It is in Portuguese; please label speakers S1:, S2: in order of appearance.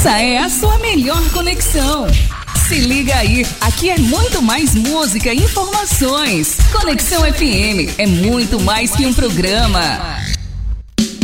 S1: Essa é a sua melhor conexão. Se liga aí, aqui é muito mais música e informações. Conexão FM é muito mais que um programa.